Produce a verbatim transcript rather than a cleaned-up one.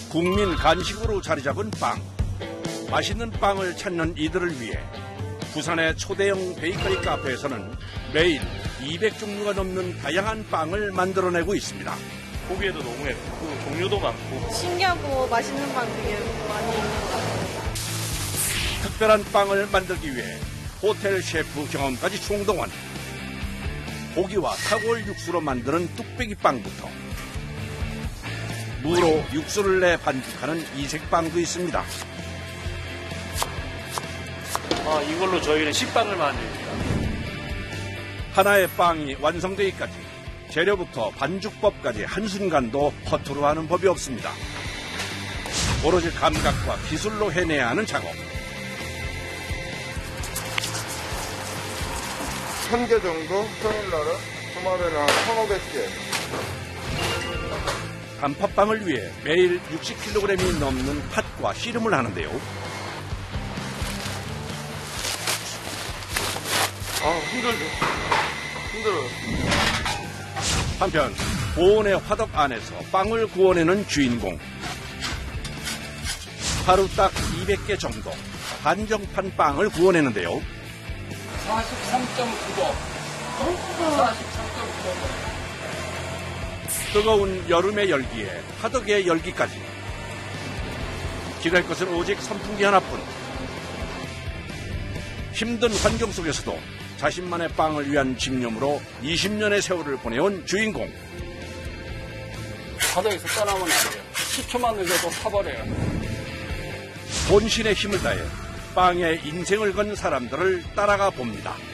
국민 간식으로 자리 잡은 빵. 맛있는 빵을 찾는 이들을 위해 부산의 초대형 베이커리 카페에서는 매일 이백 종류가 넘는 다양한 빵을 만들어내고 있습니다. 보기에도 너무 예쁘고 종류도 많고 신기하고 맛있는 빵 되게 많이 있는 것 같아요. 특별한 빵을 만들기 위해 호텔 셰프 경험까지 총동원. 고기와 타골 육수로 만드는 뚝배기 빵부터 무로 육수를 내 반죽하는 이색빵도 있습니다. 아, 이걸로 저희는 식빵을 만듭니다. 하나의 빵이 완성되기까지 재료부터 반죽법까지 한순간도 허투루 하는 법이 없습니다. 오로지 감각과 기술로 해내야 하는 작업. 천 개 정도, 평일날은 주말에는 한 천오백 개. 단팥빵을 위해 매일 육십 킬로그램이 넘는 팥과 씨름을 하는데요. 아, 힘들죠. 힘들어요. 한편 고온의 화덕 안에서 빵을 구워내는 주인공. 하루 딱 이백 개 정도 한정판 빵을 구워내는데요. 사십삼 점 구 도. 사십삼 점 구 도. 뜨거운 여름의 열기에 화덕의 열기까지. 기댈 것은 오직 선풍기 하나뿐. 힘든 환경 속에서도 자신만의 빵을 위한 집념으로 이십 년의 세월을 보내온 주인공. 바닥에서 떠나면 안 돼요. 십 초만 늦어도 타버려요. 본신의 힘을 다해 빵에 인생을 건 사람들을 따라가 봅니다.